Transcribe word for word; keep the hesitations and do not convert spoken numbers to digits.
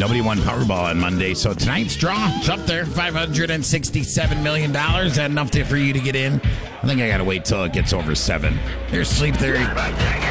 Nobody won Powerball on Monday, so tonight's draw, it's up there, five hundred sixty-seven million dollars. Is that enough to, for you to get in? I think I got to wait till it gets over seven. There's Sleep Theory.